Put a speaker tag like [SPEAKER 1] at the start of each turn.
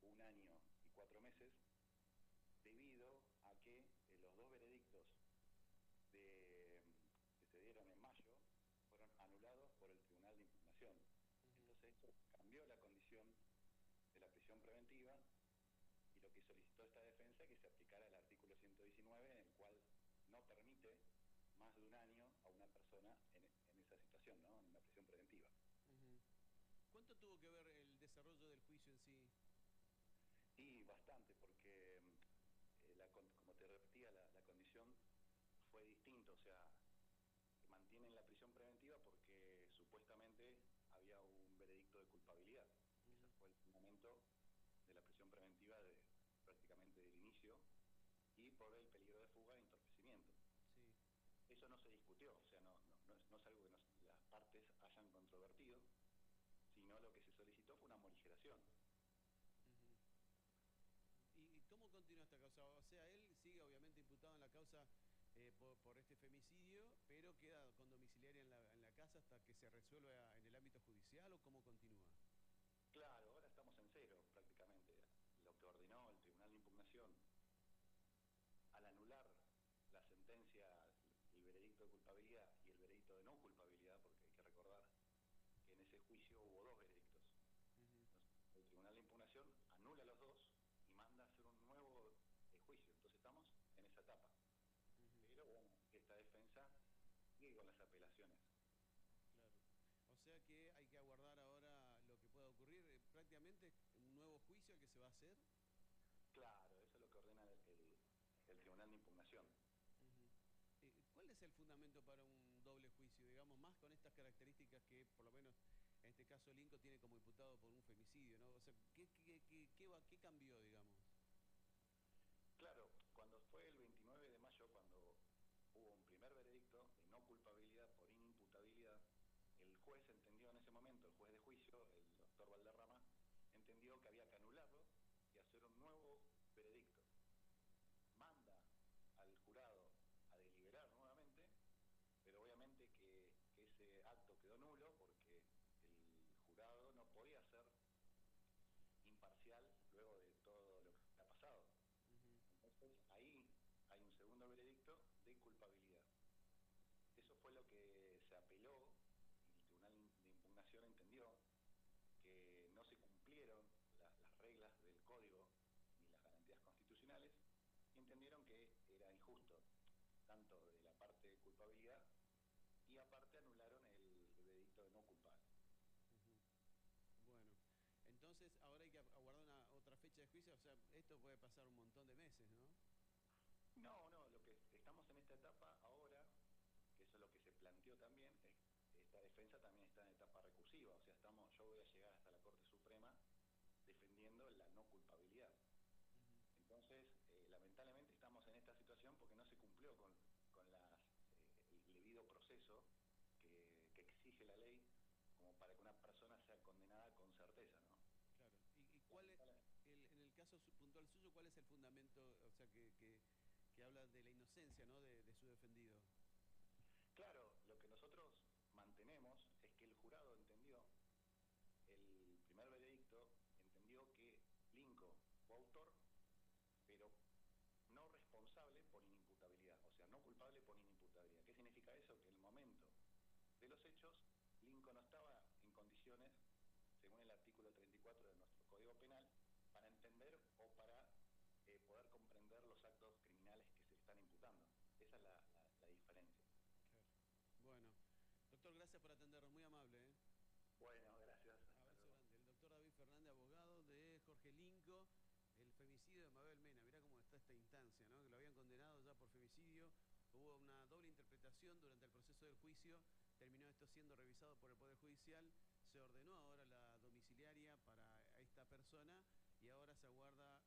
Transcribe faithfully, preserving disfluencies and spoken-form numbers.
[SPEAKER 1] un año y cuatro meses, debido a que eh, los dos veredictos de, que se dieron en mayo fueron anulados por el Tribunal de Impugnación. Uh-huh. Entonces esto cambió la condición de la prisión preventiva, y lo que solicitó esta defensa es que se aplicara el artículo ciento diecinueve, en el cual no permite más de un año a una persona en, en esa situación, ¿no? En una prisión preventiva.
[SPEAKER 2] Uh-huh. ¿Cuánto tuvo que ver el desarrollo del juicio en sí?
[SPEAKER 1] Y bastante, porque eh, la, como te repetía, la, la condición fue distinta, o sea, mantienen la prisión preventiva porque supuestamente había un veredicto de culpabilidad. Uh-huh. Ese fue el fundamento de la prisión preventiva de prácticamente del inicio, y por el peligro de fuga e entorpecimiento.
[SPEAKER 2] Sí.
[SPEAKER 1] Eso no se discutió, o sea, no, no, no, es, no es algo que nos, las partes hayan controvertido, sino lo que se solicitó fue una morigeración.
[SPEAKER 2] Uh-huh. ¿Y, ¿Y cómo continúa esta causa? O sea, él sigue obviamente imputado en la causa eh, por, por este femicidio, pero queda con domiciliaria en la, en la casa hasta que se resuelva en el ámbito judicial, ¿o cómo continúa?
[SPEAKER 1] Claro, ahora estamos en cero prácticamente. Lo que ordenó el Tribunal de Impugnación al anular la sentencia, el veredicto de culpabilidad y el veredicto de no culpabilidad, porque hay que recordar que en ese juicio hubo dos veredictos. Uh-huh. Entonces, el Tribunal de Impugnación anula los dos y manda a hacer un nuevo eh, juicio. Entonces estamos en esa etapa. Uh-huh. Pero bueno, esta defensa sigue con las apelaciones.
[SPEAKER 2] Claro. O sea que hay que aguardar ahora lo que pueda ocurrir. Eh, prácticamente un nuevo juicio que se va a hacer.
[SPEAKER 1] Claro, eso es lo que ordena el, el, el Tribunal de Impugnación.
[SPEAKER 2] Uh-huh. eh, ¿Cuál es el fundamento para un doble juicio? Digamos, más con estas características que por lo menos en este caso Linco tiene como imputado por un femicidio, ¿no? O sea, ¿qué, qué, qué, qué, va, qué cambió, digamos?
[SPEAKER 1] Claro, cuando fue el veintinueve de mayo, cuando hubo un primer veredicto de no culpabilidad por inimputabilidad, el juez entendió en ese momento, el juez de juicio, el doctor Valderrama, entendió que había que anularlo y hacer un nuevo veredicto. Manda al jurado a deliberar nuevamente, pero obviamente que, que ese acto quedó nulo porque el jurado no podía ser imparcial luego de todo lo que ha pasado. Uh-huh. Entonces ahí hay un segundo veredicto de culpabilidad. Eso fue lo que se apeló, y el Tribunal de Impugnación entendió que no se cumplieron la, las reglas del Código ni las garantías constitucionales, y entendieron que era injusto, tanto de la parte de culpabilidad, y aparte anularon el, el veredicto de no culpable.
[SPEAKER 2] Uh-huh. Bueno, entonces ahora hay que aguardar una otra fecha de juicio. O sea, esto puede pasar un montón de meses, ¿no?
[SPEAKER 1] No, no, lo que estamos en esta etapa ahora, que eso es lo que se planteó también, es, esta defensa también está en etapa recursiva, o sea, estamos, yo voy a llegar hasta la Corte Suprema defendiendo la no culpabilidad. Uh-huh. Entonces, eh, lamentablemente estamos en esta situación porque no se cumplió con, con las, eh, el debido proceso que, que exige la ley como para que una persona sea condenada con certeza, ¿no?
[SPEAKER 2] Claro. ¿Y, y cuál es, el, en el caso puntual suyo, cuál es el fundamento, o sea, que, que, que habla de la inocencia, ¿no?, de, de su defendido?
[SPEAKER 1] Claro, lo que nosotros mantenemos es que el jurado entendió, el primer veredicto entendió que Linco fue autor, pero no responsable por inimputabilidad, o sea, no culpable por inimputabilidad. ¿Qué significa eso? Que en el momento de los hechos, Linco no estaba en condiciones, según el artículo treinta y cuatro de nuestro Código Penal, para entender o para eh, poder comprender los actos criminales que se están imputando. Esa es la, la, la diferencia.
[SPEAKER 2] Claro. Bueno, doctor, gracias por atendernos, muy amable, ¿eh?
[SPEAKER 1] Bueno, gracias.
[SPEAKER 2] Abrazo grande. El doctor David Fernández, abogado de Jorge Linco, el femicidio de Mabel Mena. Mirá cómo está esta instancia, ¿no? Que lo habían condenado ya por femicidio. Hubo una doble interpretación durante el proceso del juicio. Terminó esto siendo revisado por el Poder Judicial. Se ordenó ahora la domiciliaria para esta persona y ahora se aguarda